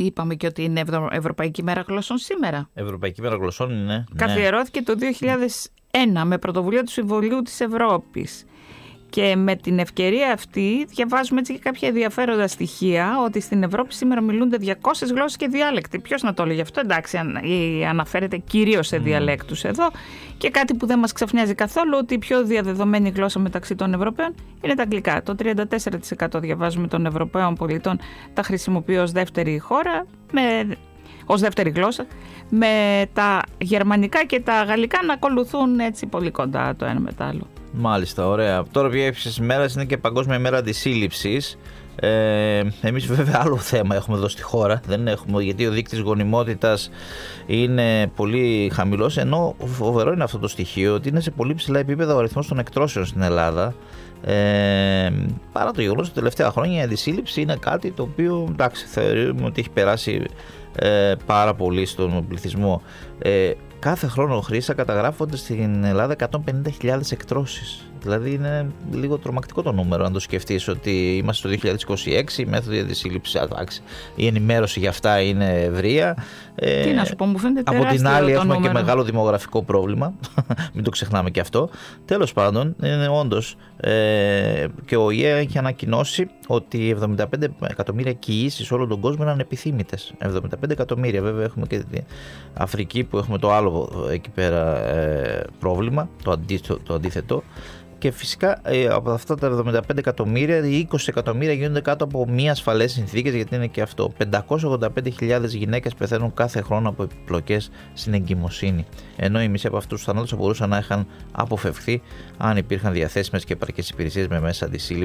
είπαμε και ότι είναι Ευρωπαϊκή Μέρα Γλωσσών σήμερα. Ευρωπαϊκή Μέρα Γλωσσών είναι. Καθιερώθηκε το 2001 με πρωτοβουλία του Συμβουλίου της Ευρώπης. Και με την ευκαιρία αυτή διαβάζουμε έτσι και κάποια ενδιαφέροντα στοιχεία ότι στην Ευρώπη σήμερα μιλούνται 200 γλώσσες και διάλεκτοι. Ποιος να το έλεγε αυτό, εντάξει, αναφέρεται κυρίως σε διαλέκτους εδώ. Και κάτι που δεν μας ξαφνιάζει καθόλου, ότι η πιο διαδεδομένη γλώσσα μεταξύ των Ευρωπαίων είναι τα αγγλικά. Το 34% διαβάζουμε των Ευρωπαίων πολιτών τα χρησιμοποιεί ως δεύτερη χώρα, ως δεύτερη γλώσσα, με τα γερμανικά και τα γαλλικά να ακολουθούν έτσι πολύ κοντά το ένα με το άλλο. Μάλιστα, ωραία. Τώρα πια έψης ημέρας είναι και Παγκόσμια Μέρα Αντισύλληψης. Εμείς βέβαια άλλο θέμα έχουμε εδώ στη χώρα, δεν έχουμε, γιατί ο δείκτης γονιμότητας είναι πολύ χαμηλός, ενώ φοβερό είναι αυτό το στοιχείο ότι είναι σε πολύ ψηλά επίπεδα ο αριθμός των εκτρώσεων στην Ελλάδα. Παρά το γεγονός ότι τα τελευταία χρόνια η αντισύλληψη είναι κάτι το οποίο, εντάξει, θεωρούμε ότι έχει περάσει πάρα πολύ στον πληθυσμό. Κάθε χρόνο, Χρύσα, καταγράφονται στην Ελλάδα 150.000 εκτρώσεις. Δηλαδή είναι λίγο τρομακτικό το νούμερο, αν το σκεφτείς ότι είμαστε το 2026, η μέθοδοι αντισύλληψης, η ενημέρωση για αυτά είναι ευρεία. Τι να σου πω, μου φαίνεται τεράστιο. Από την άλλη έχουμε νούμερο. και μεγάλο δημογραφικό πρόβλημα, μην το ξεχνάμε και αυτό. Τέλος πάντων, είναι όντως, και ο ΟΗΕ έχει ανακοινώσει ότι 75 εκατομμύρια κοιήσεις σε όλο τον κόσμο είναι ανεπιθύμητες. 75 εκατομμύρια, βέβαια έχουμε και την Αφρική που έχουμε το άλλο εκεί πέρα πρόβλημα, το αντίθετο. Και φυσικά από αυτά τα 75 εκατομμύρια, οι 20 εκατομμύρια γίνονται κάτω από μη ασφαλές συνθήκες, γιατί είναι και αυτό. 585.000 γυναίκες πεθαίνουν κάθε χρόνο από επιπλοκές στην εγκυμοσύνη. Ενώ οι μισοί από αυτούς τους θανάτους θα μπορούσαν να είχαν αποφευχθεί αν υπήρχαν διαθέσιμες και επαρκείς υπηρεσίες με μέσα αντισύλληψης.